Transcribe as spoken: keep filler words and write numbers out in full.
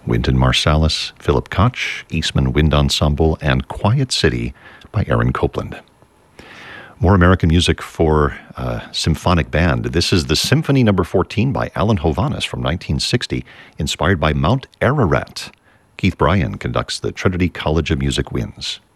Wynton Marsalis, Philip Koch, Eastman Wind Ensemble, and Quiet City by Aaron Copland. More American music for uh, symphonic band. This is the Symphony Number fourteen by Alan Hovhaness from nineteen sixty, inspired by Mount Ararat. Keith Bryan conducts the Trinity College of Music Winds.